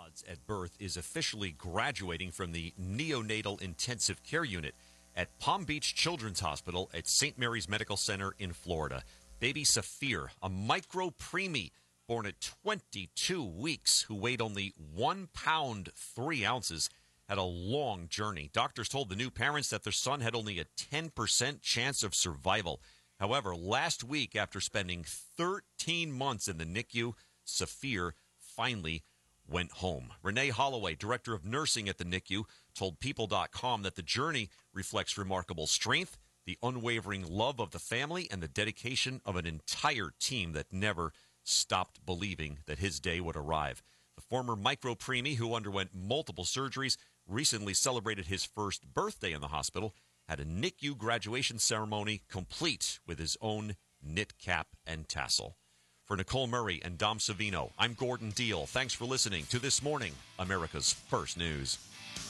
odds at birth is officially graduating from the neonatal intensive care unit at Palm Beach Children's Hospital at St. Mary's Medical Center in Florida. Baby Saphir, a micro preemie born at 22 weeks who weighed only 1 pound 3 ounces, had a long journey. Doctors told the new parents that their son had only a 10% chance of survival. However, last week, after spending 13 months in the NICU, Saphir finally went home. Renee Holloway, director of nursing at the NICU, told People.com that the journey reflects remarkable strength, the unwavering love of the family, and the dedication of an entire team that never stopped believing that his day would arrive. The former micro preemie, who underwent multiple surgeries, recently celebrated his first birthday in the hospital, had a NICU graduation ceremony complete with his own knit cap and tassel. For Nicole Murray and Dom Savino, I'm Gordon Deal. Thanks for listening to This Morning, America's First News.